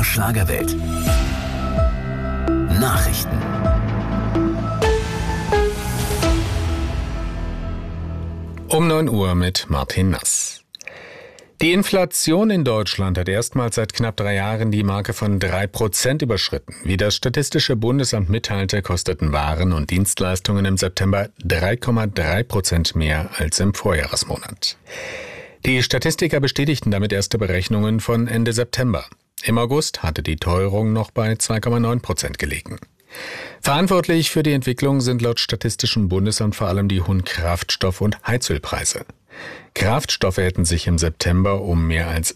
MDR Schlagerwelt. Nachrichten. Um 9 Uhr mit Martin Nass. Die Inflation in Deutschland hat erstmals seit knapp 3 Jahren die Marke von 3% überschritten. Wie das Statistische Bundesamt mitteilte, kosteten Waren und Dienstleistungen im September 3,3% mehr als im Vorjahresmonat. Die Statistiker bestätigten damit erste Berechnungen von Ende September. Im August hatte die Teuerung noch bei 2,9% gelegen. Verantwortlich für die Entwicklung sind laut Statistischem Bundesamt vor allem die hohen Kraftstoff- und Heizölpreise. Kraftstoffe hätten sich im September um mehr als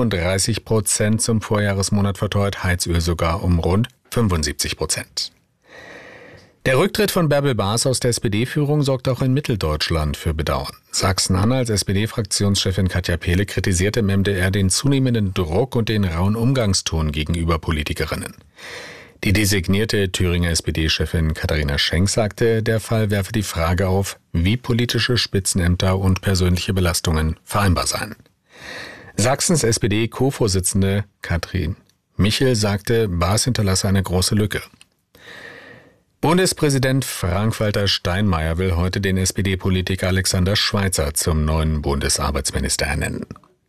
37% zum Vorjahresmonat verteuert, Heizöl sogar um rund 75%. Der Rücktritt von Bärbel Baas aus der SPD-Führung sorgt auch in Mitteldeutschland für Bedauern. Sachsen-Anhalts SPD-Fraktionschefin Katja Pehle kritisierte im MDR den zunehmenden Druck und den rauen Umgangston gegenüber Politikerinnen. Die designierte Thüringer SPD-Chefin Katharina Schenk sagte, der Fall werfe die Frage auf, wie politische Spitzenämter und persönliche Belastungen vereinbar seien. Sachsens SPD-Co-Vorsitzende Katrin Michel sagte, Baas hinterlasse eine große Lücke. Bundespräsident Frank-Walter Steinmeier will heute den SPD-Politiker Alexander Schweitzer zum neuen Bundesarbeitsminister ernennen.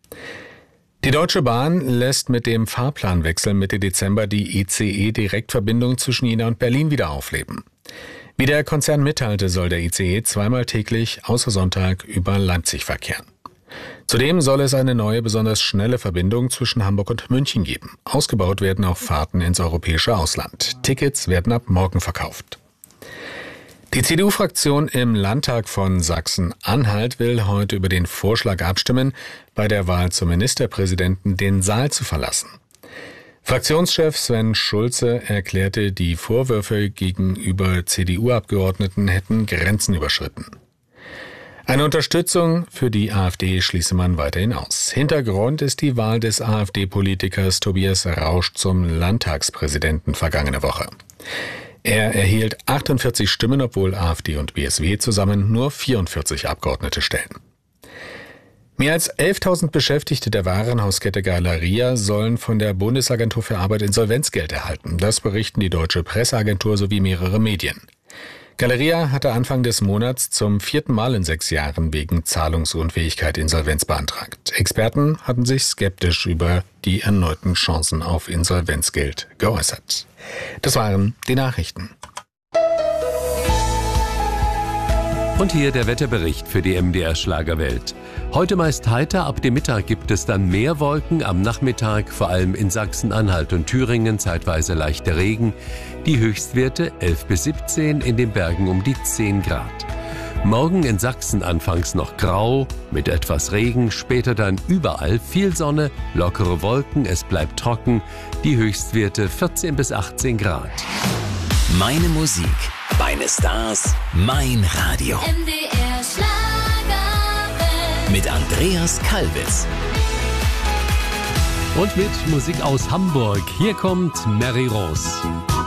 Die Deutsche Bahn lässt mit dem Fahrplanwechsel Mitte Dezember die ICE-Direktverbindung zwischen Jena und Berlin wieder aufleben. Wie der Konzern mitteilte, soll der ICE zweimal täglich außer Sonntag über Leipzig verkehren. Zudem soll es eine neue, besonders schnelle Verbindung zwischen Hamburg und München geben. Ausgebaut werden auch Fahrten ins europäische Ausland. Tickets werden ab morgen verkauft. Die CDU-Fraktion im Landtag von Sachsen-Anhalt will heute über den Vorschlag abstimmen, bei der Wahl zum Ministerpräsidenten den Saal zu verlassen. Fraktionschef Sven Schulze erklärte, die Vorwürfe gegenüber CDU-Abgeordneten hätten Grenzen überschritten. Eine Unterstützung für die AfD schließe man weiterhin aus. Hintergrund ist die Wahl des AfD-Politikers Tobias Rausch zum Landtagspräsidenten vergangene Woche. Er erhielt 48 Stimmen, obwohl AfD und BSW zusammen nur 44 Abgeordnete stellen. Mehr als 11.000 Beschäftigte der Warenhauskette Galeria sollen von der Bundesagentur für Arbeit Insolvenzgeld erhalten. Das berichten die Deutsche Presseagentur sowie mehrere Medien. Galeria hatte Anfang des Monats zum 4. Mal in 6 Jahren wegen Zahlungsunfähigkeit Insolvenz beantragt. Experten hatten sich skeptisch über die erneuten Chancen auf Insolvenzgeld geäußert. Das waren die Nachrichten. Und hier der Wetterbericht für die MDR Schlagerwelt. Heute meist heiter, ab dem Mittag gibt es dann mehr Wolken, am Nachmittag vor allem in Sachsen-Anhalt und Thüringen zeitweise leichter Regen. Die Höchstwerte 11 bis 17, in den Bergen um die 10 Grad. Morgen in Sachsen anfangs noch grau, mit etwas Regen, später dann überall viel Sonne, lockere Wolken, es bleibt trocken, die Höchstwerte 14 bis 18 Grad. Meine Musik, meine Stars, mein Radio. MDR Schlagerwelt. Mit Andreas Kalbitz. Und mit Musik aus Hamburg. Hier kommt Mary Rose.